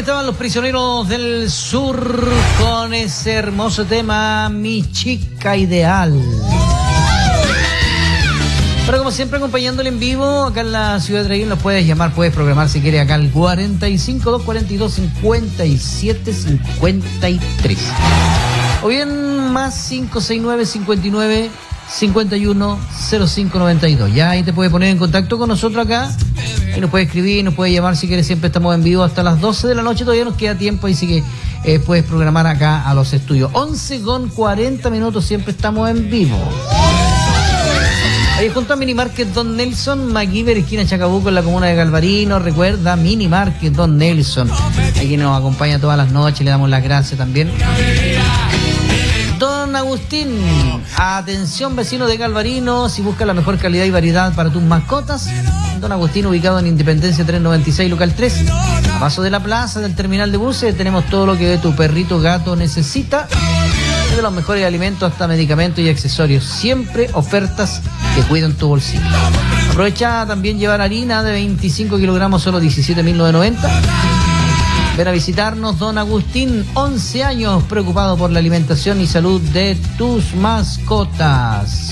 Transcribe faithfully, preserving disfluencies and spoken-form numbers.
estaban los Prisioneros del Sur con ese hermoso tema, Mi Chica Ideal. Pero como siempre, acompañándole en vivo acá en la ciudad de Traiguén, nos puedes llamar, puedes programar si quieres acá al cuarenta y cinco, doscientos cuarenta y dos, cincuenta y siete, cincuenta y tres. O bien más cinco seis nueve, cincuenta y nueve, cincuenta y uno, cero cinco noventa y dos. Ya ahí te puedes poner en contacto con nosotros acá y nos puedes escribir, nos puedes llamar si quieres. Siempre estamos en vivo hasta las doce de la noche, todavía nos queda tiempo, así que eh, puedes programar acá a los estudios. once con cuarenta minutos, siempre estamos en vivo. Ahí junto a Mini Market Don Nelson, MacGyver, esquina Chacabuco, en la comuna de Galvarino. Recuerda, Mini Market Don Nelson, aquí nos acompaña todas las noches, le damos las gracias también. Don Agustín, atención vecino de Galvarino, si busca la mejor calidad y variedad para tus mascotas, Don Agustín, ubicado en Independencia trescientos noventa y seis, local tres, a paso de la plaza del terminal de buses. Tenemos todo lo que tu perrito gato necesita, desde los mejores alimentos hasta medicamentos y accesorios, siempre ofertas que cuidan tu bolsillo. Aprovecha también llevar harina de veinticinco kilogramos, solo diecisiete mil novecientos noventa. Ven a visitarnos, Don Agustín, once años preocupado por la alimentación y salud de tus mascotas.